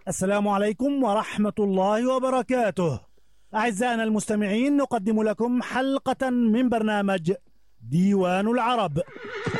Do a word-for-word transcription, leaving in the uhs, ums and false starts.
السلام عليكم ورحمة الله وبركاته. أعزائنا المستمعين، نقدم لكم حلقة من برنامج ديوان العرب.